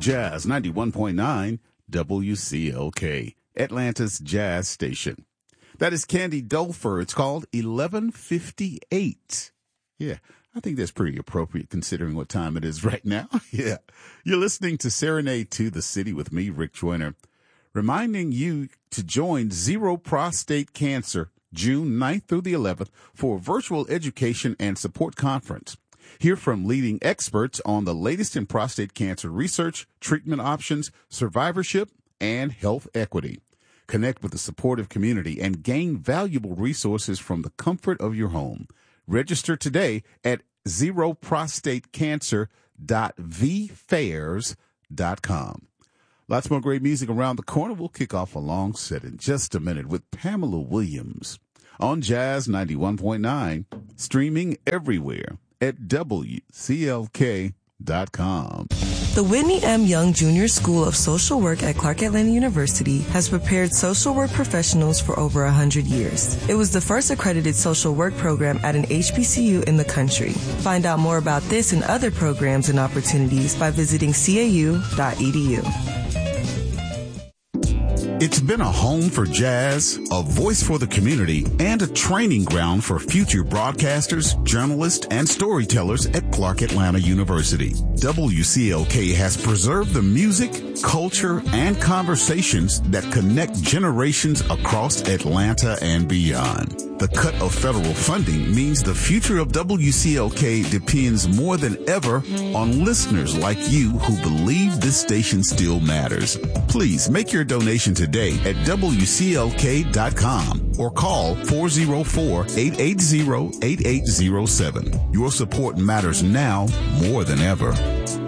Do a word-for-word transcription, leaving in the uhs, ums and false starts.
Jazz ninety-one point nine W C L K, Atlanta's jazz station. That is Candy Dulfer. It's called eleven fifty-eight. Yeah, I think that's pretty appropriate considering what time it is right now. Yeah, you're listening to Serenade to the City with me, Rick Joyner, reminding you to join Zero Prostate Cancer June ninth through the eleventh for a virtual education and support conference. Hear from leading experts on the latest in prostate cancer research, treatment options, survivorship, and health equity. Connect with the supportive community and gain valuable resources from the comfort of your home. Register today at zero prostate cancer dot v fairs dot com. Lots more great music around the corner. We'll kick off a long set in just a minute with Pamela Williams on Jazz ninety-one point nine, streaming everywhere at W C L K dot com. The Whitney M. Young Junior School of Social Work at Clark Atlanta University has prepared social work professionals for over one hundred years. It was the first accredited social work program at an H B C U in the country. Find out more about this and other programs and opportunities by visiting C A U dot e d u. It's been a home for jazz, a voice for the community, and a training ground for future broadcasters, journalists, and storytellers at Clark Atlanta University. W C L K has preserved the music, culture, and conversations that connect generations across Atlanta and beyond. The cut of federal funding means the future of W C L K depends more than ever on listeners like you who believe this station still matters. Please make your donation today at W C L K dot com or call four oh four, eight eight zero, eight eight zero seven. Your support matters now more than ever.